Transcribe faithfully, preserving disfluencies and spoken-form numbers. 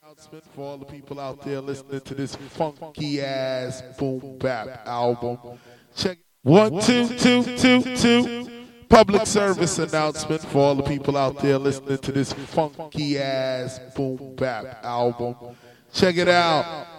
announcement for all the people out there listening to this funky ass boom bap album. Check one, two, two, two, two. Public service announcement for all the people out there listening to this funky ass boom bap album. Check it out.